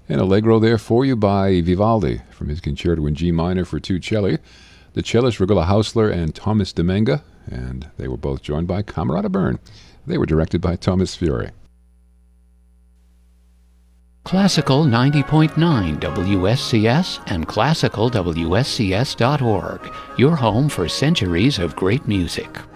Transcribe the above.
An allegro there for you by Vivaldi from his Concerto in G minor for two celli. The cellists Regula Hausler and Thomas Demenga, and they were both joined by Camerata Byrne. They were directed by Thomas Fiore. Classical 90.9 WSCS and classicalwscs.org, your home for centuries of great music.